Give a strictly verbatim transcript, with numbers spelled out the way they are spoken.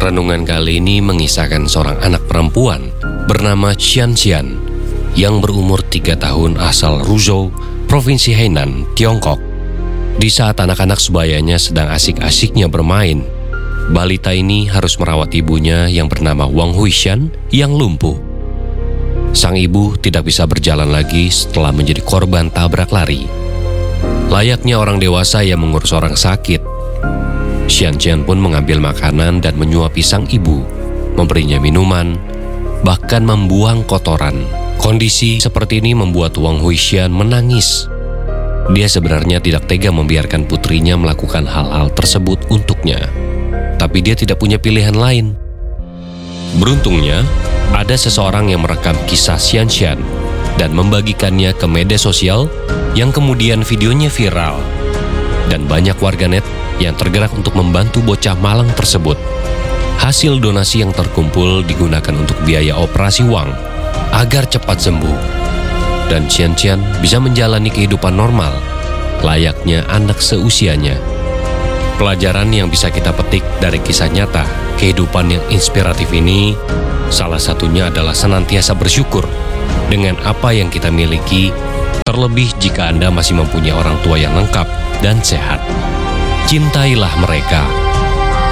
Renungan kali ini mengisahkan seorang anak perempuan bernama Xian Xian yang berumur tiga tahun asal Ruzhou, Provinsi Hainan, Tiongkok. Di saat anak-anak sebayanya sedang asik-asiknya bermain, balita ini harus merawat ibunya yang bernama Wang Huishan yang lumpuh. Sang ibu tidak bisa berjalan lagi setelah menjadi korban tabrak lari. Layaknya orang dewasa yang mengurus orang sakit, Xian Xian pun mengambil makanan dan menyuapi sang ibu, memberinya minuman, bahkan membuang kotoran. Kondisi seperti ini membuat Wang Huishan menangis. Dia sebenarnya tidak tega membiarkan putrinya melakukan hal-hal tersebut untuknya, tapi dia tidak punya pilihan lain. Beruntungnya, ada seseorang yang merekam kisah Xian Xian dan membagikannya ke media sosial yang kemudian videonya viral. Dan banyak warganet yang tergerak untuk membantu bocah malang tersebut. Hasil donasi yang terkumpul digunakan untuk biaya operasi Wang agar cepat sembuh. Dan Xian Xian bisa menjalani kehidupan normal, layaknya anak seusianya. Pelajaran yang bisa kita petik dari kisah nyata kehidupan yang inspiratif ini, salah satunya adalah senantiasa bersyukur dengan apa yang kita miliki, terlebih jika Anda masih mempunyai orang tua yang lengkap dan sehat. Cintailah mereka